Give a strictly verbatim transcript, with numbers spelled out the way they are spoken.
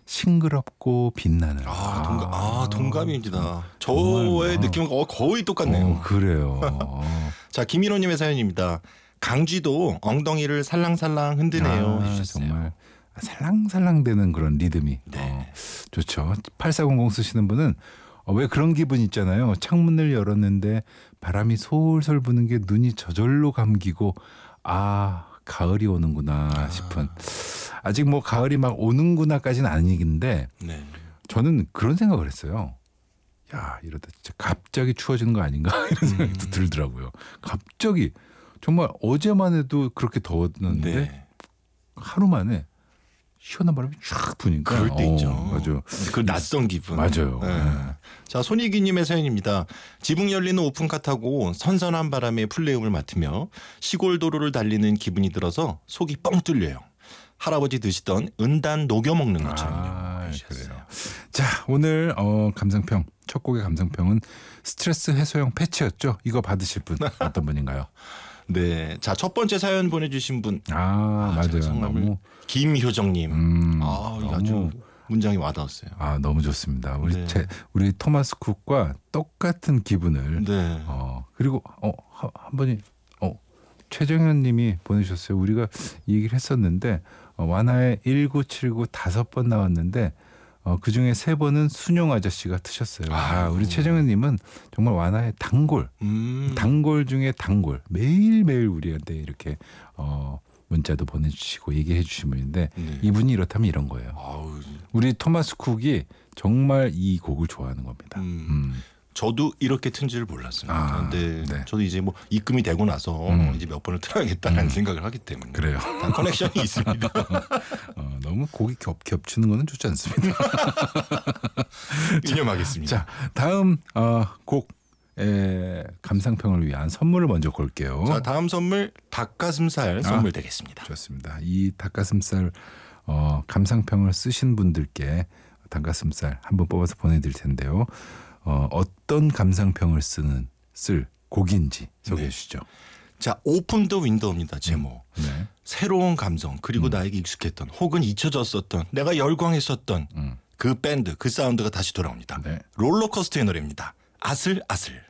싱그럽고 빛나는. 아, 동감, 아, 동감입니다. 정말, 저의 아. 느낌은 거의 똑같네요. 어, 그래요. 자, 김인호님의 사연입니다. 강쥐도 엉덩이를 살랑살랑 흔드네요. 아, 해주셨어요. 정말 살랑살랑대는 그런 리듬이 네. 어, 좋죠. 팔사공공 쓰시는 분은 어, 왜 그런 기분 있잖아요. 창문을 열었는데 바람이 솔솔 부는 게 눈이 저절로 감기고 아 가을이 오는구나 아. 싶은. 아직 뭐 가을이 막 오는구나까지는 아니긴데 네. 저는 그런 생각을 했어요. 야 이러다 진짜 갑자기 추워지는 거 아닌가 이런 생각이 또 음. 들더라고요. 갑자기 정말 어제만 해도 그렇게 더웠는데 네. 하루 만에 시원한 바람이 쫙 부니까. 그럴 때 어, 있죠. 맞아요. 그 낯선 기분. 맞아요. 네. 네. 자, 손희기님의 사연입니다. 지붕 열리는 오픈카 타고 선선한 바람에 풀네음을 맡으며 시골 도로를 달리는 기분이 들어서 속이 뻥 뚫려요. 할아버지 드시던 은단 녹여 먹는 것처럼요. 아, 그래요. 자, 오늘 어, 감상평 첫 곡의 감상평은 스트레스 해소용 패치였죠. 이거 받으실 분 어떤 분인가요? 네, 자, 첫 번째 사연 보내주신 분. 아, 아, 맞아요. 제가 정말 너무 김효정님. 음, 아, 이거 너무 아주 문장이 와닿았어요. 아 너무 좋습니다. 우리 네. 제, 우리 토마스 쿡과 똑같은 기분을. 네. 어 그리고 어한 한 분이 어 최정현님이 보내주셨어요. 우리가 이 얘기를 했었는데 어, 완화에 일구칠구 다섯 번 나왔는데 어, 그 중에 세 번은 순용 아저씨가 트셨어요. 아, 우리 최정현님은 정말 완화의 단골, 음. 단골 중에 단골. 매일 매일 우리한테 이렇게 어, 문자도 보내주시고 얘기해 주신 분인데 네. 이분이 이렇다면 이런 거예요. 아우, 우리 토마스 쿡이 정말 이 곡을 좋아하는 겁니다. 음. 음. 저도 이렇게 튼지를 몰랐습니다. 아, 근데 네. 저도 이제 뭐 입금이 되고 나서 음. 이제 몇 번을 틀어야겠다는 음. 생각을 하기 때문에 그래요. 다 커넥션이 있습니다. 어, 너무 곡이 겹, 겹치는 거는 좋지 않습니다. 유념하겠습니다. 자, 다음 어, 곡의 감상평을 위한 선물을 먼저 골게요. 자, 다음 선물 닭가슴살 선물 되겠습니다. 좋습니다. 이 닭가슴살 어, 감상평을 쓰신 분들께 닭가슴살 한번 뽑아서 보내드릴 텐데요. 어, 어떤 감상평을 쓰는 쓸 곡인지 소개해 네. 주시죠. 자, 오픈 더 윈도우입니다. 제목. 네. 새로운 감성 그리고 음. 나에게 익숙했던 혹은 잊혀졌었던 내가 열광했었던 음. 그 밴드 그 사운드가 다시 돌아옵니다. 네. 롤러코스터의 노래입니다. 아슬아슬.